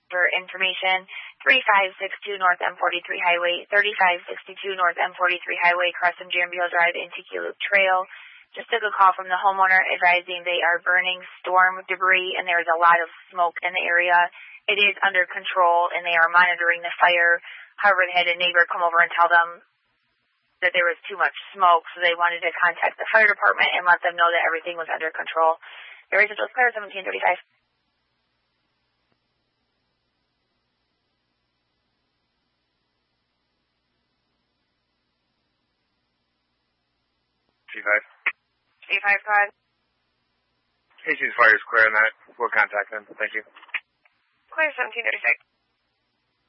For information, 3562 North M43 Highway, 3562 North M43 Highway, across from Jambio Drive into Key Loop Trail. Just took a call from the homeowner advising they are burning storm debris and there's a lot of smoke in the area. It is under control and they are monitoring the fire. However, they had a neighbor come over and tell them that there was too much smoke, so they wanted to contact the fire department and let them know that everything was under control. Area Central Clear, 1735. G5, go ahead. Hastings Fire is clear on that. We'll contact them. Thank you. Clear, 1736.